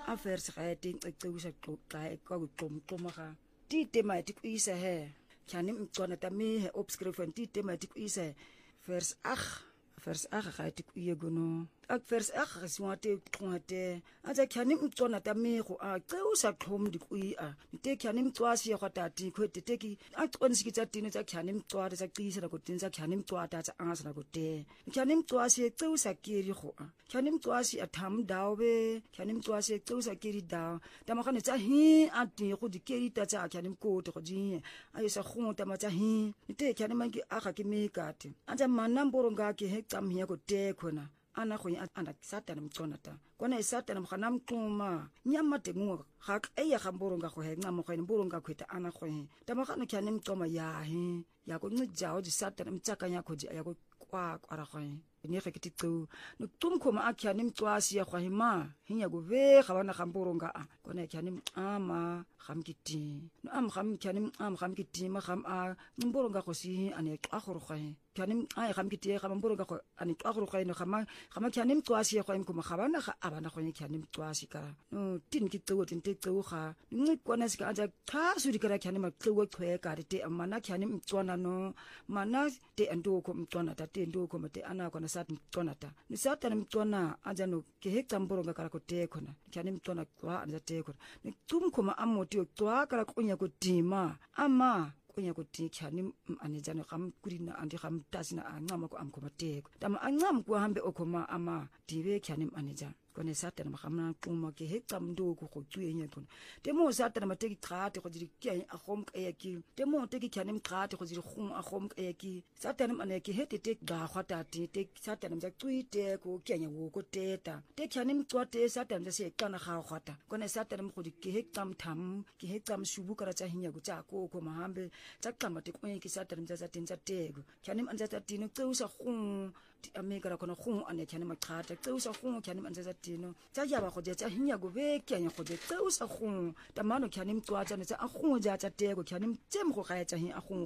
affairs ga ting ecewisa xa kwakuxumxuma ga titema tikuisa he kyani mcona tami he obscription titema tikuisa vers 8 vers 8 ga tikuye gono ak vers 8 siwate xongate aja kyani mcona tami go a ceusa xhom dikui a nte kyani mcwasi ya kwatati khwete teki aqonisikitsa tino tsa kyani mcwata tsa qisa la kutinza kyani mcwata tsa anga sana kutte kyani mcwasi ceusa kiri go a kyani mcwasi a tham dawe kyani mcwasi ceusa kiri daw tamagane tsa hi ati go dikeri ta tsa kyani mkote go di ayo sa khonta ma tsa hi nte kyani mangi aga ke mekate anja manamboro ngake he tsamhiya ko te khona ana go ana satana mconata kona isatana mkhana mquma nyama tengu ga eya gamboro nga go he ncamo go mboro nga khweta ana go he tamagane kyane mcoma ya he ya go ncijawo di satana mtsaka yakho di ya go kwa kwara go he ni ge kititso no tumkhoma akyane mcwasi ya go hima hinya go ve ga bana gamboro nga a kona kyane ama gamkiti no am gam kyane am gamkiti ma gam a mboro nga go si aneqa go go he kyane ai gamkiti ga mboro nga go aneqa go go he no gama kyane mcwasi ya go imkoma ga bana ga abana go kyane mcwasi ka no tin kitso tin te tso ga ngi kona sika aja tha suri kara kyane ma tlo khwe ka te amana kyane mcwana no mana te ando ko mcwana ta te ndo ko mate ana kona sat mcwana ta ni sat na mcwana aja no ke hekta mboro nga kara ko te khona kyane mcwana kwa anja te khona ni tum khoma amoti o twa kara konya ko tima ama konya ko ti kyane ane jana gam kurina andi gam tasina angama ko amkhoma te tama angam ko hambe okoma ama dibe kyane ane jana kone satana magamna kuma ke hekta mndo ko go tsuenya kone temo satana mateki trate go diri ke a gom ka yaki temo teki kyane mtrate go diri gom a gom ka yaki satana mane ke hete tek ga gwata te satana mja tsuite ko kenya wo ko teta te kyane mtswate satana se kana ga gwata kone satana go di ke hekta mtham ke hekta mshubu kara tsa hinya go tsa ko mahambe tsa qamba te ko ke satana mja tsa tentsa tego kyane manja tsa tino tseusa gong ameka ra kona gong ane kyane maqhata tseusa gong kyane manja tino tsa ya ba go tsa hinya go be kenya go tsa o sa gong tamano kyane mtswatsa ne tsa a gong ja tsa teko kyane mtsem go ga tsa hi a gong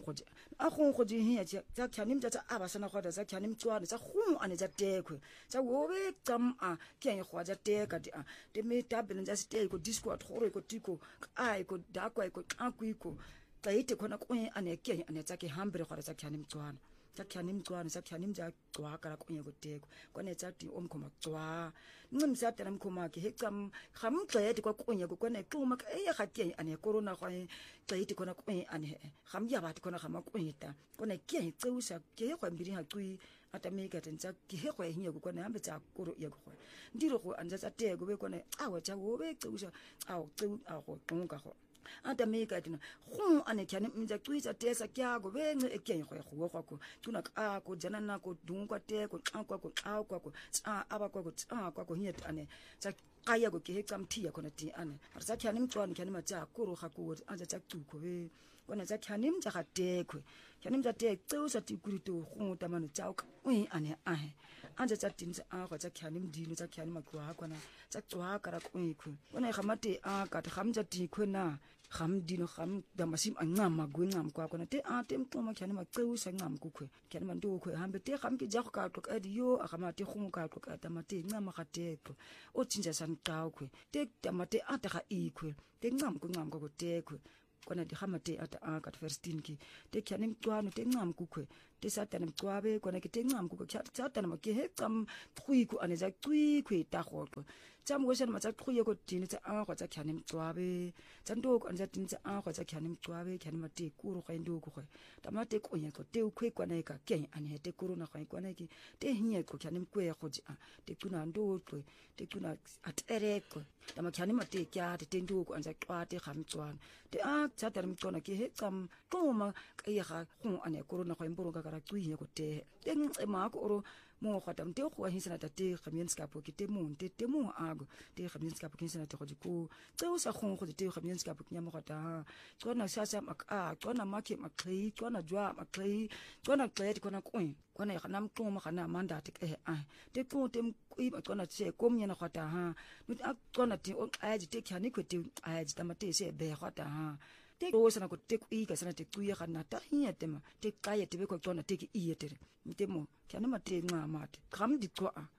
go di hinya tsa kyane mtsa aba sana go tsa kyane mtswana tsa gong ane tsa teko tsa wo be tsam a kenya go ja teka di a te me tabele tsa steko disco at gore ko tiko ai ko dakwa ko qakwiko tsa ite khona ko ane kenya ane tsa ke hambere gore tsa kyane mtswana tsa kyane mtswana tsa kyane mja cwa kala konye go teko kone tsa ti omkhoma cwa ncimsa tana mkhoma ke hecam gamxede kwa konye go kone xuma ke e ga ke ane corona go xede kona konye ane gamya bathi kona gama konye kone ke iceusa ke go mbiri ha cwi atameka tsa ke go hinya go kone hambe tsa koro ye go ndiro go anja tsa teko be kone awa tsa go be ceusa awu ceu a go xunga go atameka tina go ane kyane mja cwisa tesa kyago benge ekyenye go go tuna ka ko jana na ko dunkwa te ko xakwa ko xakwa ko aba ko ko hinyet ane tsa kaya go ke hecam thia kona ti ane tsa kyane mtswana kyane matsa koro ga ko anja tsa tsuko be kona tsa kyane mja ga tekwe kyane mja te tseusa ti kurito go tamano tsa ka ane anja tsa tinza go tsa kyane mdino tsa kyane makwa kona tsa tswa kara ko kona ga mate ka ta gamja ti khona gamdino gam damasim angama gwengam kwa kona te temxoma kyane maceusa ngam kukhwe kyane manto khwe hambe te gam ke jago ka tlok adiyo agama te khungu ka tlok atamate ngama ga teko o tsinja san qawkhwe te tamate ata ga ikhwe te ngam ko tekwe kona di gamate ata ka verstin ki te kyane mcwano te ngam kukhwe te satana mcwabe kona ke te ngam kukhwe satana make hecam khwiku ane za khwikhwe ta goqo tsa mo sena matsa khwiye ko tini tsa go tsa kyane mcwabe tsa ndoko ane za tini tsa go tsa kyane mcwabe kyane mate kuro ga ndoko go tamate ko nya ko te khwe kwana ka ke ane te kuro na ga kwana ki te hinya ko kyane mkwe go di te kuna ndoko te kuna atereko tama kyane mate kya te ndoko ane za qwate ga mcwana te tsa tara mcwana ke hecam toma ka ya ga go ane kuro na go mboro ka ra tsuye ko te ncema ko oro mo khata mte go hisana ta te gamienska po ke te mo ago te gamienska po ke hisana te go diko tseo sa go te gamienska po nya mo khata tsona sa tsona make maklei tsona jwa maklei tsona klei kona kwana ya kana mxoma kana manda te te ko te mqi tsona tse komnya na khata nut tsona ti o aji te kyani ko te aji tamate se be khata te o sana ko te ku ka sana te ku ya kana ta hiya tema te kaya te be ko tsona te ki iyetere mtemo kyana mate ngama mate gam di twa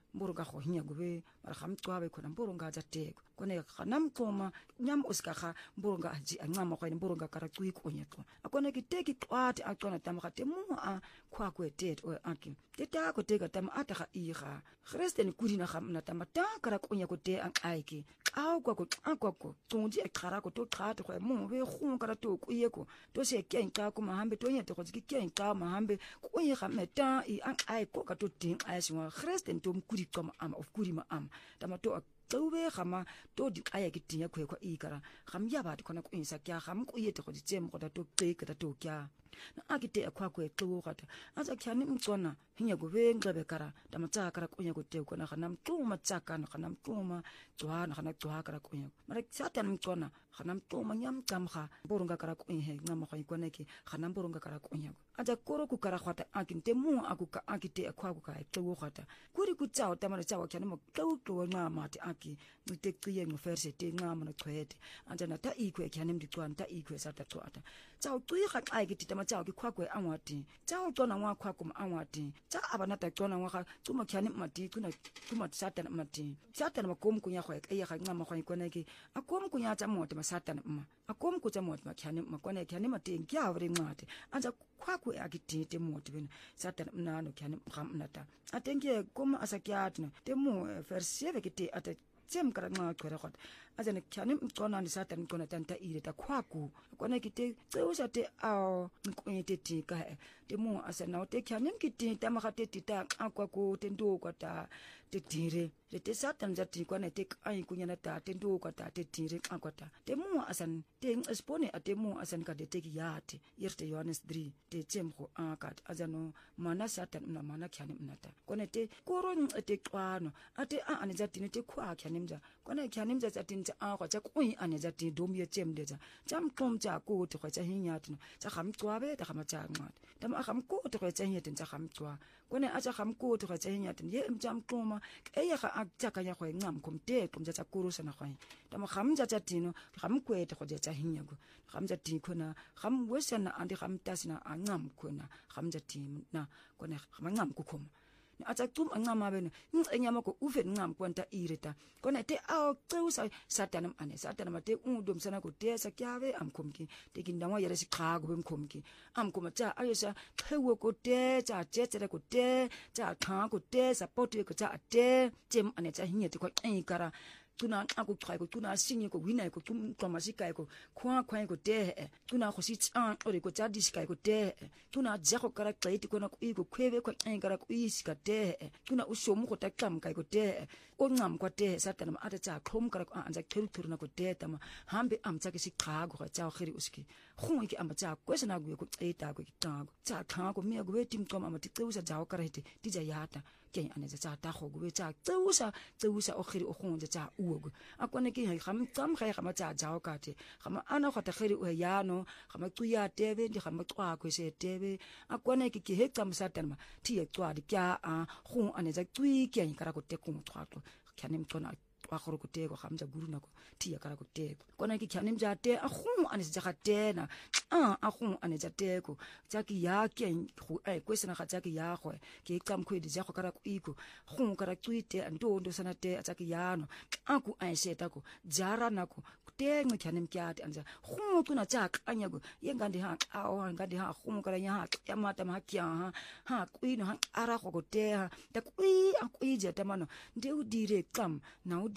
mburunga go hinya gobe mara gamcwabe khona mburunga jateko kone ganamcoma nyam uskaga mburunga aji ancama khona mburunga karacui konyeko akone kiteki qwati aqona tamga temu a khwakwetet o aki teta ko teka tam ataga iga Christen kudina gamna tamata kara konyeko te an aiki aw kwa ko tsunji ekara ko to qata go mo be khun kara to kuyeko to se kenka ko mahambe to nyete go kenka mahambe ko yiga meta I an ai ko ka to ting ai swa Christen to mkudi kama ama of kudi ma ama tamato tsobe gama to di aya ke tinya khwe kwa ikara gam ya ba khona ko insa kya gam ko yete go ditsem go da to qeka da to kya na akite akwa kwe tlo gata aza kyani mtsona hinya go be ngebe kara tamatsa kara kunya go te kona gana mtuma tsaka na gana mtuma tswana gana tswa kara kunya mara satan mtsona gana mtuma nyam tsamga borunga kara kunya he ngama go ikona ke gana borunga kara kunya aja koro ku kara khwata akinte mu akuka akite akwa ku ka tlo gata kuri ku tsao tamara tsao kyani mo tlo nga mate aki mute qiye ngoferse te ngama na khwete anja na ta ikwe kyani mditswana ta ikwe sata tswata tsao tui ga ai ke titama tsao ke khwakwe anwati tsao tsona ngwa khwakum anwati tsa abana ta tsona ngwa ga tsuma kyani mati kuna kuma satan mati satan makom kunya khwa ke ya ga ngama khwa ikona ke akom kunya tsa mote ma satan ma akom ku tsa mote ma kyani makona kyani mati nkya vre ngwate anja khwakwe akitite mote bena satan mnano kyani mnata atenge koma asakyatna temu versieve kete ata tsem kara nga kwere khot azane kyani mtsona ni satan kona tanta ile ta khwaku kona kite tseusa te ao nkwete tika te mo asana te kyani kite ta magate tita akwa ko te ndo kwa ta te dire te satan jati kona te ai kunyana ta te ndo kwa ta te dire akwa ta te mo asan te espone ate mo asan ka te ki yate yerte Johannes 3 te tsem go akat azano mana satan na mana kyani mnata kona te koron te kwano ate a ane jati ne te khwa kyani mja kona kyani mja jati a kwa tsa kui ane jati domye tsemdeja jam tom tsa ko te kwa tsa hinyatno tsa gamcwabe ta gama tsa ngat tam a gam ko te kwa tsa hinyatin tsa gamcwa kone a tsa gam ko te kwa tsa hinyatin ye mjam toma e ya ga tsa ka ya khwe ngam komte kom tsa kurusa na khwe tam gam tsa tino gam kwete kwa tsa hinyago gam tsa ti khona gam wesana andi gam tasna angam khona gam tsa ti na kone gam ngam ku khoma acha tum angama bene ncenyama ko uve ngam kwanta ireta kona te a xeusa satanam ane satanam te undum sana ko te sakyave amkhomki te kindangwa yere sikhago bemkhomki amkhoma cha ayesa xewo ko te cha chetsere ko te cha kha ko te support ko cha te jem ane cha hinyete ko ikara tuna aku try ko tuna sinye ko wina ko tum tomasika ko khwa ko te tuna ko sit an ore ko jadi sika ko te tuna jako kara tsaiti ko na ko iko khwebe ko engara ko isika te tuna usomu ko takam kai ko te o ngam ko te satana ma ata tsa khom kara ko anja khelu na ko te tama hambe amtsa ke sikha go ga tsa khiri uski khung ki amba tsa ko sana go ko tsaita ko kitago tsa kha ko me go betim ko ma ti tseusa jawo kara hete ti ja yata ke ane tsa ta go go tsa tseusa o khiri o khong tsa ugo akone ke gam tsam ga ga ma tsa jawo ka te gama ana go ta khiri o yano gama tuya tebe di gama twa ko se tebe akone ke he tsam satana ti e twa di kya a khung ane tsa tui ke kara ko te ko twa to kyanim tona wa khoro ko te go gamja guru nako ti ya kara ko te kona ki kyanim ja te a khung ane ja ga te na a khung ane ja te ko ja ki ya ke go ko sena ga ja ki ya go ke kam khwe di ja go kara ko iko khung kara tuite ando ndo sana te ja ki ya no a ku a seta ko jara nako te ngi kyanim kya te anja khung tuna ja anya go ye ngandi ha a o ngandi ha khung kara nya ha ya mata ma kya ha ku ino ha ara go te ha ta ku a ku je ta mano nde u dire kam na